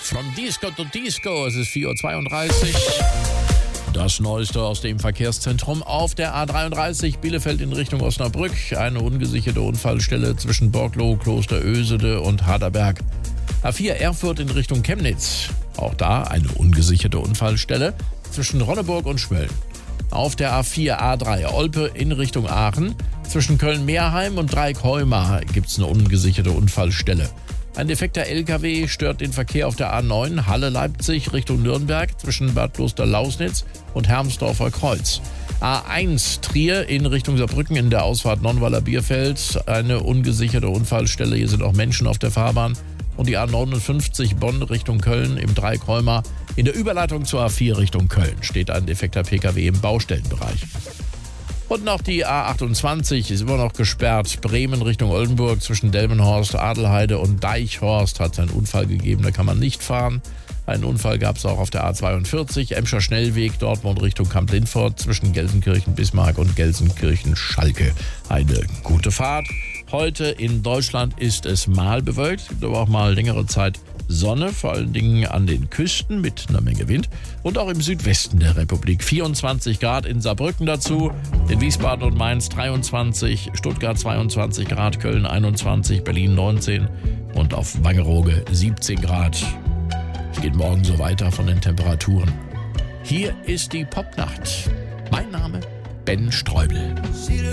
From Disco to Disco, es ist 4.32 Uhr. Das Neueste aus dem Verkehrszentrum auf der A33 Bielefeld in Richtung Osnabrück. Eine ungesicherte Unfallstelle zwischen Borglow, Kloster Oesede und Harderberg. A4 Erfurt in Richtung Chemnitz. Auch da eine ungesicherte Unfallstelle zwischen Ronneburg und Schmölln. Auf der A4 A3 Olpe in Richtung Aachen. Zwischen Köln-Meerheim und Dreieck-Heumar gibt es eine ungesicherte Unfallstelle. Ein defekter LKW stört den Verkehr auf der A9 Halle-Leipzig Richtung Nürnberg zwischen Bad Kloster-Lausnitz und Hermsdorfer Kreuz. A1 Trier in Richtung Saarbrücken in der Ausfahrt Nonnweiler-Bierfeld. Eine ungesicherte Unfallstelle. Hier sind auch Menschen auf der Fahrbahn. Und die A59 Bonn Richtung Köln im Dreieck Heumar. In der Überleitung zur A4 Richtung Köln steht ein defekter Pkw im Baustellenbereich. Und noch die A28 ist immer noch gesperrt. Bremen Richtung Oldenburg zwischen Delmenhorst, Adelheide und Deichhorst hat es einen Unfall gegeben, da kann man nicht fahren. Einen Unfall gab es auch auf der A42, Emscher Schnellweg, Dortmund Richtung Kamp-Lindfort zwischen Gelsenkirchen-Bismarck und Gelsenkirchen-Schalke. Eine gute Fahrt. Heute in Deutschland ist es mal bewölkt, gibt aber auch mal längere Zeit Sonne, vor allen Dingen an den Küsten mit einer Menge Wind und auch im Südwesten der Republik. 24 Grad in Saarbrücken dazu, in Wiesbaden und Mainz 23, Stuttgart 22 Grad, Köln 21, Berlin 19 und auf Wangerooge 17 Grad. Es geht morgen so weiter von den Temperaturen. Hier ist die Popnacht. Mein Name Ben Streubel.